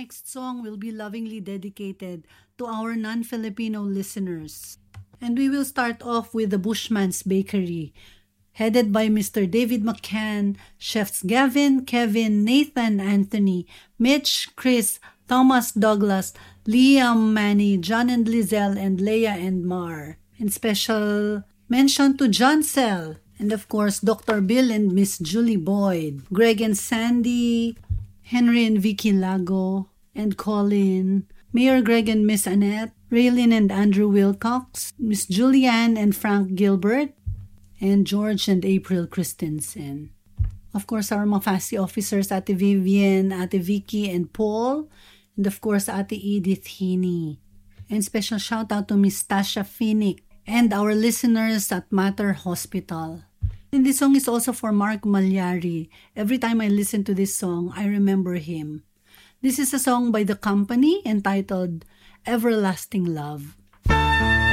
next song will be lovingly dedicated to our non-Filipino listeners. And we will start off with the Bushman's Bakery, headed by Mr. David McCann, chefs Gavin, Kevin, Nathan, Anthony, Mitch, Chris, Thomas, Douglas, Liam, Manny, John and Lizelle, and Leah and Mar. And special mention to John Sell, and of course Dr. Bill and Miss Julie Boyd, Greg and Sandy, Henry and Vicky Lago, and Colin, Mayor Greg and Miss Annette, Raylin and Andrew Wilcox, Miss Julianne and Frank Gilbert, and George and April Christensen. Of course, our mga FASI officers, Ate Vivian, Ate Vicky, and Paul, and of course, Ate Edith Heaney. And special shout out to Miss Tasha Finnick and our listeners at Mater Hospital. And this song is also for Mark Malyari. Every time I listen to this song, I remember him. This is a song by The Company entitled Everlasting Love.